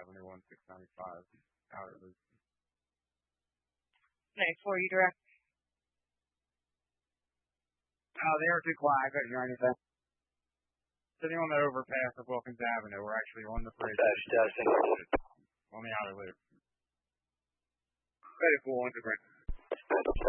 71 695 outer loop. Next for you, direct. Oh, they are too quiet. I couldn't hear anything. Sitting on the overpass of Wilkins Avenue. We're actually on the bridge. On the outer loop. Ready for 1 to bring.